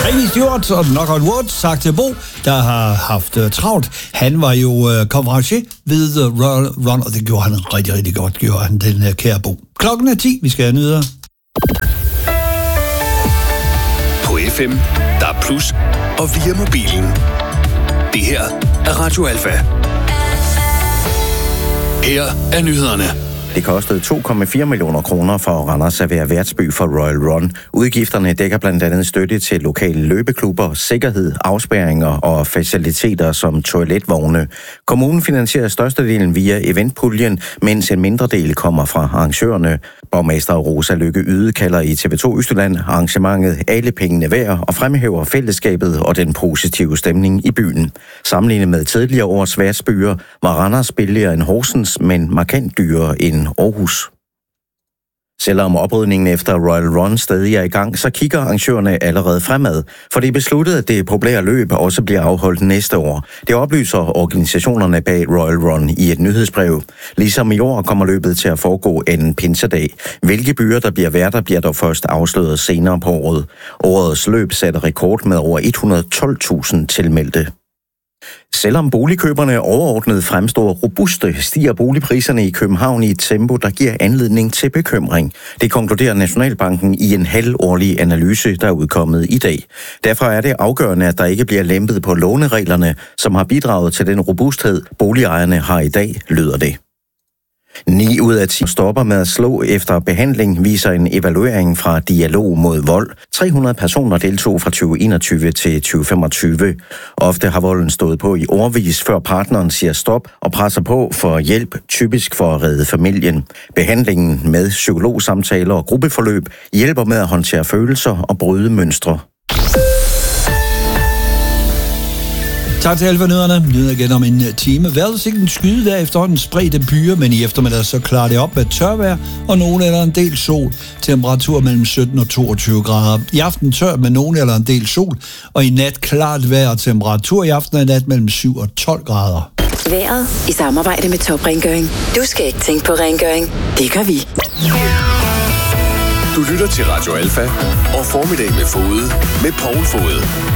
Amy Stewart og Knock on Wood, sagt til Bo, der har haft travlt. Han var jo konferencier ved Royal Run, og det gjorde han rigtig, rigtig godt, gjorde han, den her kære Bo. Klokken er 10, vi skal have nyheder. På FM, der er plus, og via mobilen. Det her er Radio Alfa. Her er nyhederne. Det kostede 2,4 millioner kroner for Randers at være værtsby for Royal Run. Udgifterne dækker blandt andet støtte til lokale løbeklubber, sikkerhed, afspærringer og faciliteter som toiletvogne. Kommunen finansierer størstedelen via eventpuljen, mens en mindre del kommer fra arrangørerne. Borgmester Rosa Lykke Yde kalder i TV2 Østjylland arrangementet alle pengene værd og fremhæver fællesskabet og den positive stemning i byen. Sammenlignet med tidligere års værtsbyer var Randers billigere end Horsens, men markant dyrere end Aarhus. Selvom oprydningen efter Royal Run stadig er i gang, så kigger arrangørerne allerede fremad, for det er besluttet, at det populære løb også bliver afholdt næste år. Det oplyser organisationerne bag Royal Run i et nyhedsbrev. Ligesom i år kommer løbet til at foregå en pinsedag. Hvilke byer, der bliver værter, bliver dog først afsløret senere på året. Årets løb satte rekord med over 112.000 tilmeldte. Selvom boligkøberne overordnet fremstår robuste, stiger boligpriserne i København i et tempo, der giver anledning til bekymring. Det konkluderer Nationalbanken i en halvårlig analyse, der er udkommet i dag. Derfor er det afgørende, at der ikke bliver lempet på lånereglerne, som har bidraget til den robusthed, boligejerne har i dag, lyder det. 9 ud af 10 stopper med at slå efter behandling, viser en evaluering fra Dialog mod Vold. 300 personer deltog fra 2021 til 2025. Ofte har volden stået på i årevis, før partneren siger stop og presser på for hjælp, typisk for at redde familien. Behandlingen med psykologsamtaler og gruppeforløb hjælper med at håndtere følelser og bryde mønstre. Tak til Alfa-nyhederne. Nyheder igen om en time. Vejrudsigten skyde der efterhånden spredte byer, men i eftermiddag så klarer det op med tørvejr og nogen eller en del sol. Temperatur mellem 17 og 22 grader. I aften tør med nogen eller en del sol, og i nat klart vejr og temperatur i aften og nat mellem 7 og 12 grader. Vejret i samarbejde med Top Rengøring. Du skal ikke tænke på rengøring. Det gør vi. Du lytter til Radio Alfa og Formiddag med Fode med Poul Fode.